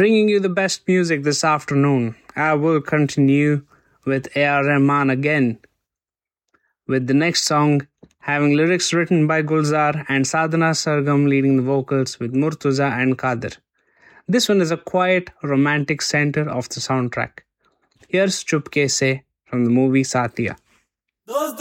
Bringing you the best music this afternoon. I will continue with A.R. Rahman again, with the next song having lyrics written by Gulzar and Sadhana Sargam leading the vocals with Murtuza and Kadir. This one is a quiet, romantic center of the soundtrack. Here's Chupke Se from the movie Satya. दोस्त